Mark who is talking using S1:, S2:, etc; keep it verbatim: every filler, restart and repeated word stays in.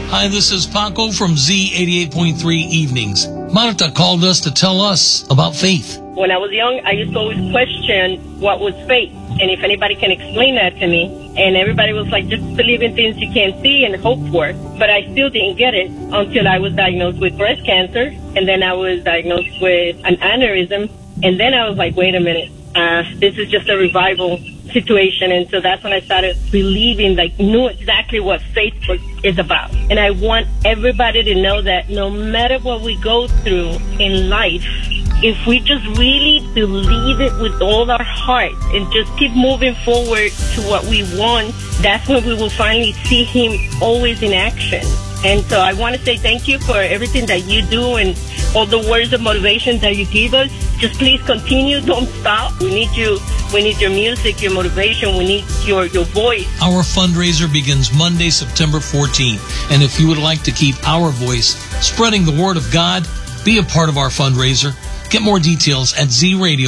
S1: Hi, this is Paco from Z eighty-eight point three Evenings. Marta called us to tell us about faith.
S2: When I was young, I used to always question what was faith, and if anybody can explain that to me. And everybody was like, just believe in things you can't see and hope for. But I still didn't get it until I was diagnosed with breast cancer, and then I was diagnosed with an aneurysm, and then I was like, wait a minute, uh, this is just a revival situation. And so that's when I started believing, like, knew exactly what faith was, is about. And I want everybody to know that no matter what we go through in life, if we just really believe it with all our heart and just keep moving forward to what we want, that's when we will finally see him always in action. And so I want to say thank you for everything that you do and all the words of motivation that you give us. Just please continue. Don't stop. We need you. We need your music, your motivation. We need your, your voice.
S1: Our fundraiser begins Monday, September fourteenth. And if you would like to keep our voice spreading the word of God, be a part of our fundraiser. Get more details at Z Radio.